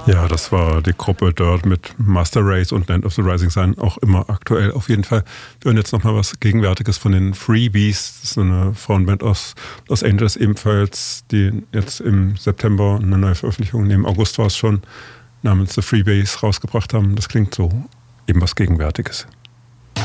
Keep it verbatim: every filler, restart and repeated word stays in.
Ja, das war die Gruppe Dirt mit Master Race und Land of the Rising Sun, auch immer aktuell auf jeden Fall. Wir hören jetzt nochmal was Gegenwärtiges von den Freebies, das ist so eine Frauenband aus Los Angeles ebenfalls, die jetzt im September eine neue Veröffentlichung, nee, im August war es schon, namens The Freebies rausgebracht haben. Das klingt so, eben was Gegenwärtiges.